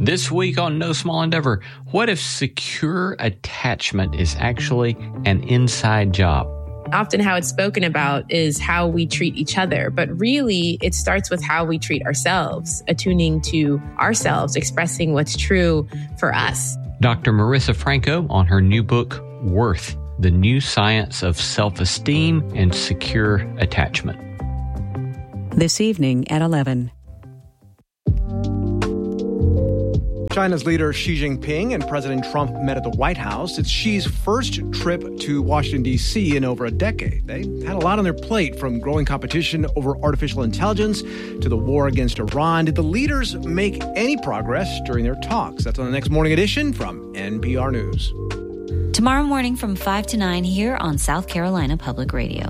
This week on No Small Endeavor, what if secure attachment is actually an inside job? Often how it's spoken about is how we treat each other, but really it starts with how we treat ourselves, attuning to ourselves, expressing what's true for us. Dr. Marissa Franco on her new book, Worth, The New Science of Self-Esteem and Secure Attachment. This evening at 11. China's leader Xi Jinping and President Trump met at the White House. It's Xi's first trip to Washington, D.C. in over a decade. They had a lot on their plate, from growing competition over artificial intelligence to the war against Iran. Did the leaders make any progress during their talks? That's on the next Morning Edition from NPR News. Tomorrow morning from 5 to 9 here on South Carolina Public Radio.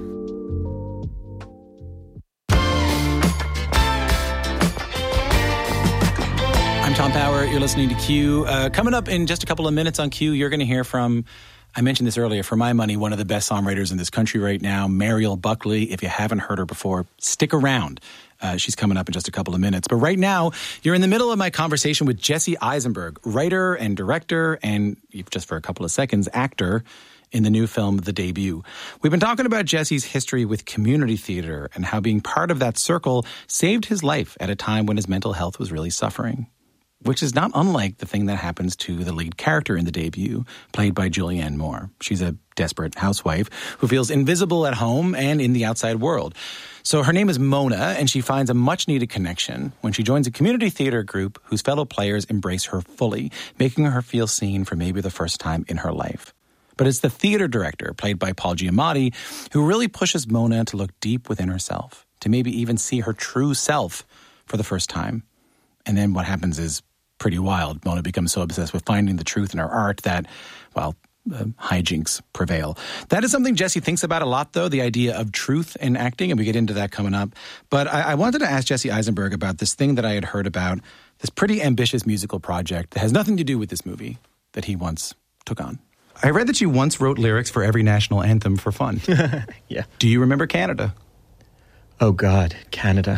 Tom Power, you're listening to Q. Coming up in just a couple of minutes on Q, you're going to hear from, I mentioned this earlier, for my money, one of the best songwriters in this country right now, Mariel Buckley. If you haven't heard her before, stick around. She's coming up in just a couple of minutes. But right now, you're in the middle of my conversation with Jesse Eisenberg, writer and director, and just for a couple of seconds, actor in the new film, The Debut. We've been talking about Jesse's history with community theater and how being part of that circle saved his life at a time when his mental health was really suffering, which is not unlike the thing that happens to the lead character in The Debut, played by Julianne Moore. She's a desperate housewife who feels invisible at home and in the outside world. So her name is Mona, and she finds a much-needed connection when she joins a community theater group whose fellow players embrace her fully, making her feel seen for maybe the first time in her life. But it's the theater director, played by Paul Giamatti, who really pushes Mona to look deep within herself, to maybe even see her true self for the first time. And then what happens is pretty wild. Mona becomes so obsessed with finding the truth in her art that, well, hijinks prevail. That is something Jesse thinks about a lot, though, the idea of truth in acting, and we get into that coming up. But I wanted to ask Jesse Eisenberg about this thing that I had heard about, this pretty ambitious musical project that has nothing to do with this movie that he once took on. I read that you once wrote lyrics for every national anthem for fun. Yeah. Do you remember Canada? Oh, God, Canada.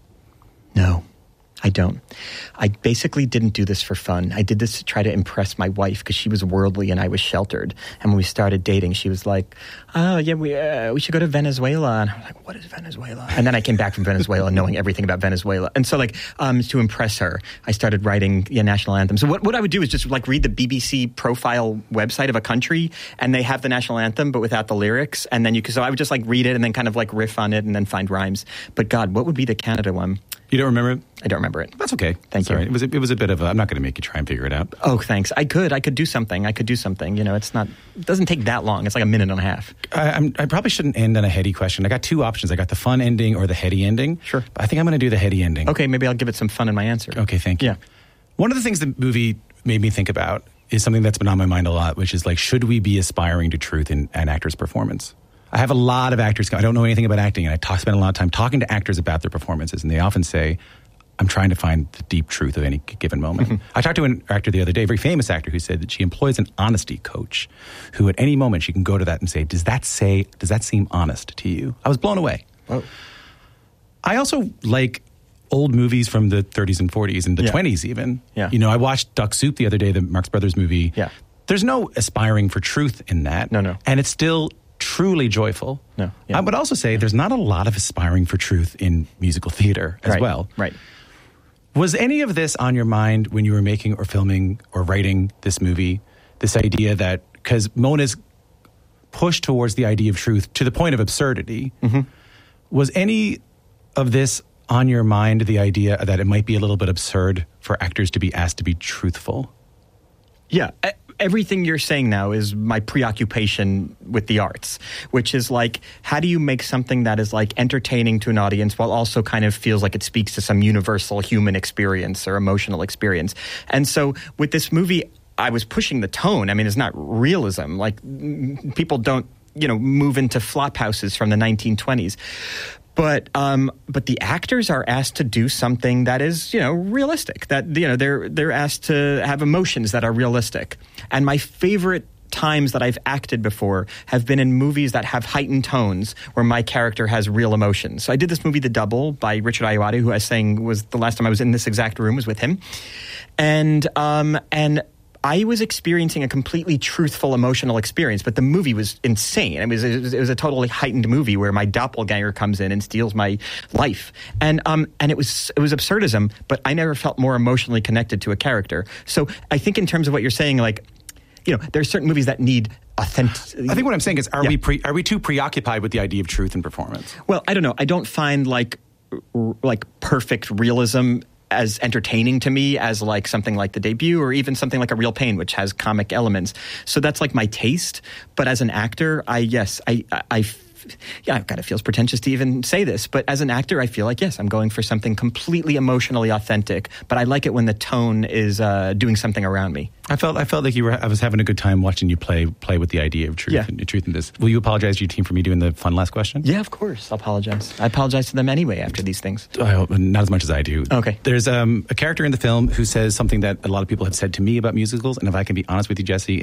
No. I don't. I basically didn't do this for fun. I did this to try to impress my wife because she was worldly and I was sheltered. And when we started dating, she was like, oh, yeah, we should go to Venezuela. And I'm like, what is Venezuela? And then I came back from Venezuela knowing everything about Venezuela. And so, to impress her, I started writing national anthems. So what I would do is just, read the BBC profile website of a country, and they have the national anthem, but without the lyrics. And then so I would just, read it and then kind of, riff on it and then find rhymes. But, God, what would be the Canada one? You don't remember it? I don't remember it. That's okay. Thank you. Right. It was a bit of a, I'm not going to make you try and figure it out. Oh, thanks. I could do something. It doesn't take that long. It's like a minute and a half. I probably shouldn't end on a heady question. I got two options. I got the fun ending or the heady ending. Sure. But I think I'm going to do the heady ending. Okay, maybe I'll give it some fun in my answer. Okay, thank you. Yeah. One of the things the movie made me think about is something that's been on my mind a lot, which is should we be aspiring to truth in an actor's performance? I have a lot of actors. I don't know anything about acting, and I spend a lot of time talking to actors about their performances, and they often say, I'm trying to find the deep truth of any given moment. I talked to an actor the other day, a very famous actor, who said that she employs an honesty coach who at any moment she can go to that and say, does that seem honest to you? I was blown away. Whoa. I also like old movies from the 30s and 40s and the 20s even. Yeah. I watched Duck Soup the other day, the Marx Brothers movie. Yeah. There's no aspiring for truth in that. No. And it's still truly joyful. No. Yeah. I would also say there's not a lot of aspiring for truth in musical theater as well. Right. Was any of this on your mind when you were making or filming or writing this movie? This idea that, because Mona's pushed towards the idea of truth to the point of absurdity, was any of this on your mind, the idea that it might be a little bit absurd for actors to be asked to be truthful? Yeah. Everything you're saying now is my preoccupation with the arts, which is how do you make something that is entertaining to an audience while also kind of feels like it speaks to some universal human experience or emotional experience? And so with this movie, I was pushing the tone. I mean, it's not realism. People don't, move into flop houses from the 1920s. But the actors are asked to do something that is, realistic. That they're asked to have emotions that are realistic. And my favorite times that I've acted before have been in movies that have heightened tones where my character has real emotion. So I did this movie, The Double, by Richard Ayoade, who I was saying was the last time I was in this exact room was with him. And I was experiencing a completely truthful, emotional experience, but the movie was insane. It was a totally heightened movie where my doppelganger comes in and steals my life, and it was absurdism. But I never felt more emotionally connected to a character. So I think in terms of what you're saying, like, you know, there are certain movies that need authentic. I think what I'm saying is, are we too preoccupied with the idea of truth in performance? Well, I don't know. I don't find like perfect realism as entertaining to me as like something like The Debut or even something like A Real Pain, which has comic elements. So that's like my taste. But as an actor, yeah, God, it feels pretentious to even say this, but as an actor, I feel like, yes, I'm going for something completely emotionally authentic, but I like it when the tone is doing something around me. I felt like I was having a good time watching you play with the idea of truth, truth in this. Will you apologize to your team for me doing the fun last question? Yeah, of course. I'll apologize. I apologize to them anyway after these things. I hope not as much as I do. Okay. There's a character in the film who says something that a lot of people have said to me about musicals, and if I can be honest with you, Jesse,